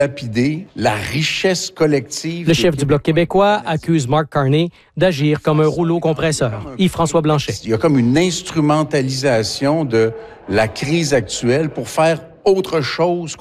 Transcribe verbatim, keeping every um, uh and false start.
lapider la richesse collective. Le chef du Bloc québécois accuse Mark Carney d'agir comme un rouleau compresseur. Yves-François Blanchet. Il y a comme une instrumentalisation de la crise actuelle pour faire autre chose